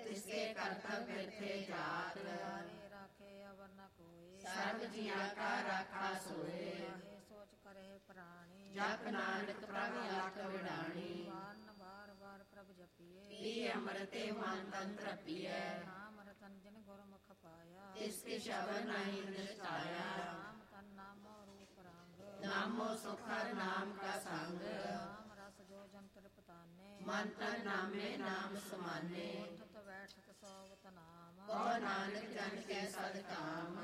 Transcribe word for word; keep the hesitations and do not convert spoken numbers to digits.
तिसके कर्तव्य बिरथे जात। राखे अवर न कोई सर्व जिया का राखा सोए। सोच करे प्राणी जप नानक प्रभ लख विडाणी। बार न बार बार प्रभ जपिए पी अमृते मन तन तृपिय। नाम रतन जिन गुरमुख पाया तिसके शब्द नहीं निष्ठाया। नाम तन नामो रूप रंग नामो सुखर नाम का संग। नाम रस जो जन तृपताने मन तन नामे नाम समाने। उठत बैठत सोवत नाम कहो नानक जन के सद काम।